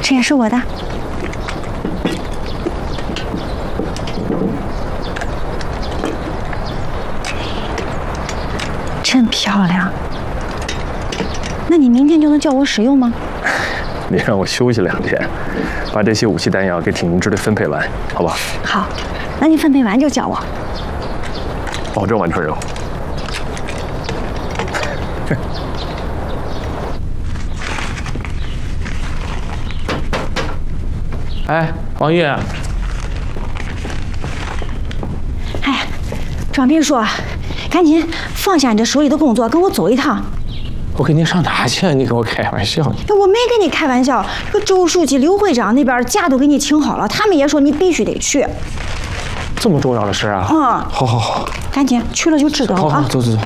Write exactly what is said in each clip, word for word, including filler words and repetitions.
这也是我的。真漂亮。那你明天就能叫我使用吗？ 你让我休息两天，把这些武器弹药给挺进支队分配完，好吧？ 好，那你分配完就叫我。 保证完成任务。 哎，王玉。哎， 庄秘书，赶紧放下你这手里的工作，跟我走一趟。 我跟你上哪去？你跟我开玩笑呢？ 我没跟你开玩笑，这个周书记、刘会长那边假都给你请好了，他们也说你必须得去。 这么重要的事啊！ 嗯， 好好好， 赶紧去了就知道了啊！ 好，好，走走走。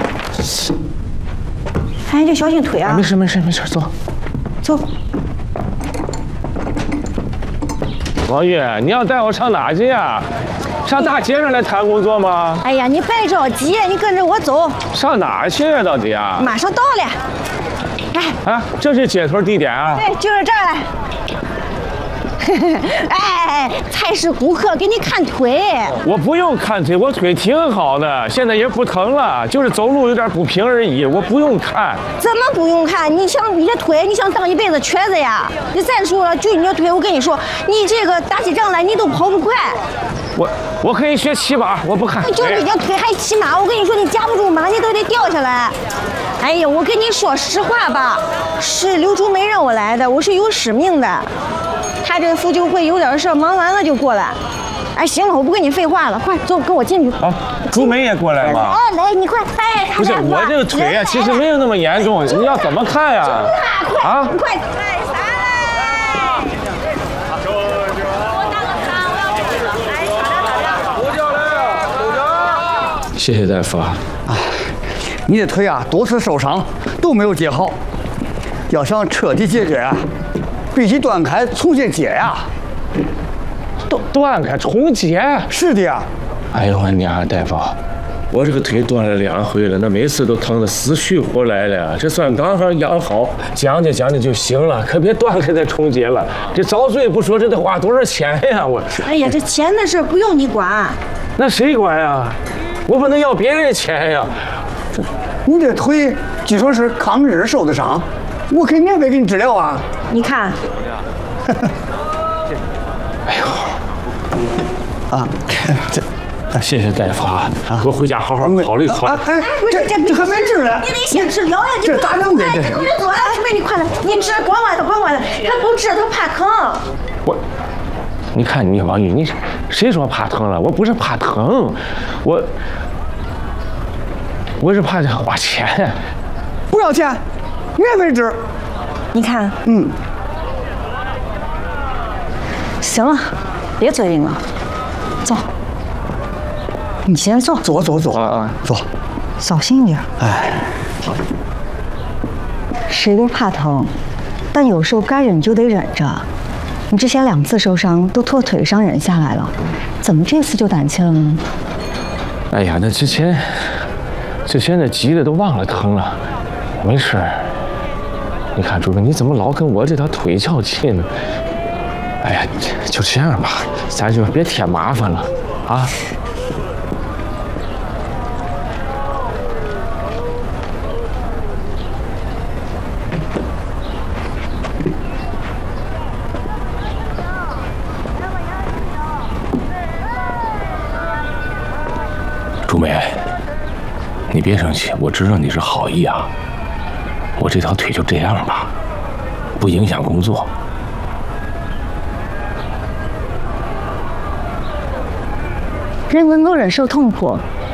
哎，这小心腿啊！ 没事没事没事，走走。 王玉，你要带我上哪去呀？上大街上来谈工作吗？ 哎呀，你别着急，你跟着我走。 上哪去啊？到底啊？ 马上到了。 哎，啊，这是接头地点啊？ 对，就是这儿。哎，菜市顾客给你看腿。 我不用看腿，我腿挺好的，现在也不疼了，就是走路有点不平而已，我不用看。 怎么不用看？你想你这腿，你想当一辈子瘸子呀？你再说了，就你这腿，我跟你说，你这个打起仗来你都跑不快。 我我可以学骑马，我不看。 就是你这腿还骑马，我跟你说，你夹不住马，你都得掉下来。哎呀，我跟你说实话吧，是刘竹梅让我来的，我是有使命的。他这妇救会有点事，忙完了就过来。哎，行了，我不跟你废话了，快走，跟我进去。 啊，竹梅也过来吗？ 哎，来，你快，哎， 不是我这个腿啊，其实没有那么严重，你要怎么看呀？ 啊，快！ 哎，啥嘞？ 谢谢大夫啊。 你的腿啊多次受伤都没有接好，要想彻底解决啊，必须断开重新接呀。 断断开重接？ 是的呀。 哎呦我娘，大夫，我这个腿断了两回了，那每次都疼得死去活来的，这算刚好养好，讲解讲解就行了，可别断开再重接了。这遭罪不说，这得花多少钱呀？我。 哎呀，这钱的事不用你管。 那谁管呀？我不能要别人钱呀。 你这腿据说是抗日受的伤，我可以免费给你治疗啊。 你看。 哎呦， 啊，这。 谢谢大夫啊！我回家好好考虑考虑。 哎，这这这还没治呢， 你得先治疗呀！ 这咋弄的？这我这走，哎，妹，你快来，你治，管管他，管管他，他不治，他怕疼。 我，你看你王玉，你谁说怕疼了？我不是怕疼，我我是怕这花钱。 不要钱，免费治。 你看， 嗯， 行了，别嘴硬了，走。你先坐， 坐坐坐啊，坐， 小心一点。 哎， 谁都怕疼，但有时候该忍就得忍着。你之前两次受伤都拖腿上忍下来了，怎么这次就胆怯了呢？ 哎呀，那之前之前那急的都忘了疼了，没事。你看主任，你怎么老跟我这条腿较劲呢？哎呀，就这样吧，咱就别添麻烦了啊。朱梅，你别生气，我知道你是好意啊。我这条腿就这样吧，不影响工作。 人能够忍受痛苦，